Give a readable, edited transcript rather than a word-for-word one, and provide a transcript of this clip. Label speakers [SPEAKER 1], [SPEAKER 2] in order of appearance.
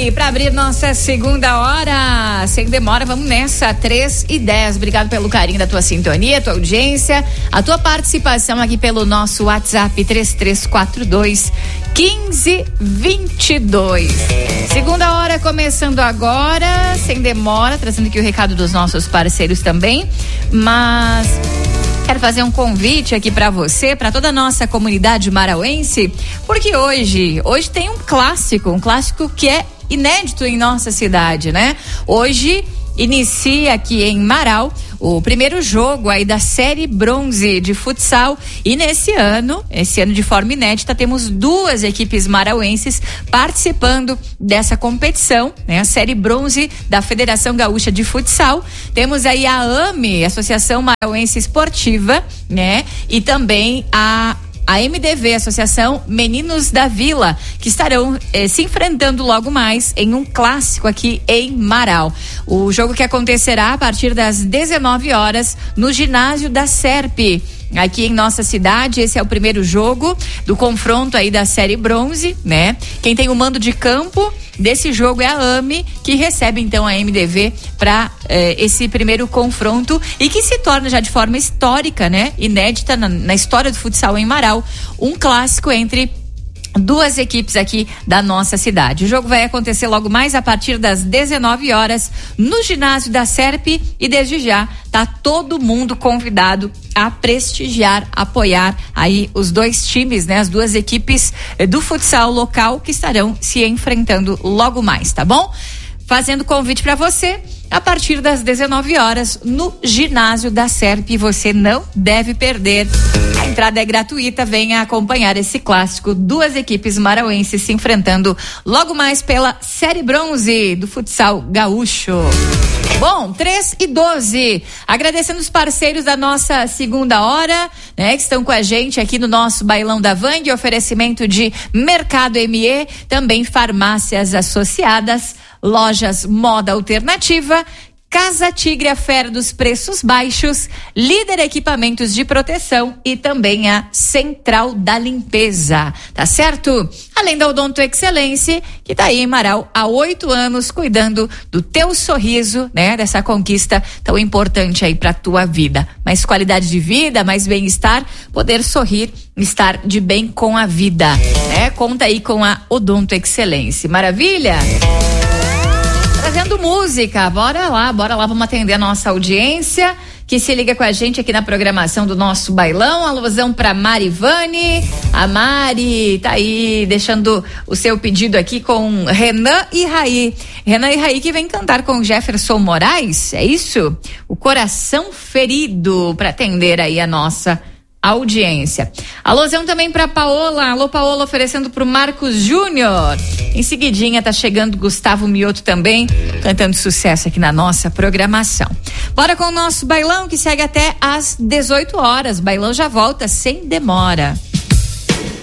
[SPEAKER 1] aí para abrir nossa segunda hora. Sem demora, vamos nessa, 3:10. Obrigado pelo carinho da tua sintonia, tua audiência, a tua participação aqui pelo nosso WhatsApp 3342-1522. Segunda hora começando agora, sem demora, trazendo aqui o recado dos nossos parceiros também, mas quero fazer um convite aqui para você, para toda a nossa comunidade marauense, porque hoje tem um clássico que é inédito em nossa cidade, né? Hoje inicia aqui em Marau o primeiro jogo aí da Série Bronze de futsal, e esse ano de forma inédita, temos duas equipes marauenses participando dessa competição, né? A Série Bronze da Federação Gaúcha de Futsal. Temos aí a AME, Associação Marauense Esportiva, né? E também a MDV, Associação Meninos da Vila, que estarão se enfrentando logo mais em um clássico aqui em Marau. O jogo que acontecerá a partir das 19 horas no ginásio da SERP, aqui em nossa cidade. Esse é o primeiro jogo do confronto aí da Série Bronze, né? Quem tem o mando de campo desse jogo é a AME, que recebe então a MDV para esse primeiro confronto, e que se torna já de forma histórica, né? Inédita na história do futsal em Marau, um clássico entre duas equipes aqui da nossa cidade. O jogo vai acontecer logo mais a partir das 19 horas no ginásio da SERP, e desde já tá todo mundo convidado a prestigiar, apoiar aí os dois times, né? As duas equipes do futsal local que estarão se enfrentando logo mais, tá bom? Fazendo convite para você, a partir das 19 horas no ginásio da SERP, você não deve perder. A entrada é gratuita, venha acompanhar esse clássico, duas equipes marauenses se enfrentando logo mais pela Série Bronze do futsal gaúcho. Bom, 3:12, agradecendo os parceiros da nossa segunda hora, né, que estão com a gente aqui no nosso Bailão da Vang, oferecimento de Mercado ME, também farmácias associadas, Lojas Moda Alternativa, Casa Tigre, a fera dos preços baixos, Líder Equipamentos de Proteção e também a Central da Limpeza, tá certo? Além da Odonto Excelência, que tá aí em Marau há 8 anos cuidando do teu sorriso, né? Dessa conquista tão importante aí pra tua vida. Mais qualidade de vida, mais bem-estar, poder sorrir, estar de bem com a vida, né? Conta aí com a Odonto Excelência. Maravilha? Trazendo música, bora lá, vamos atender a nossa audiência que se liga com a gente aqui na programação do nosso bailão. Alusão pra Marivane, a Mari tá aí deixando o seu pedido aqui com Renan e Raí que vem cantar com Jefferson Moraes, é isso? O Coração Ferido, pra atender aí a nossa audiência. Alôzão também pra Paola. Alô, Paola, oferecendo pro Marcos Júnior. Em seguidinha tá chegando Gustavo Mioto também, cantando sucesso aqui na nossa programação. Bora com o nosso bailão, que segue até às 18 horas. Bailão já volta sem demora.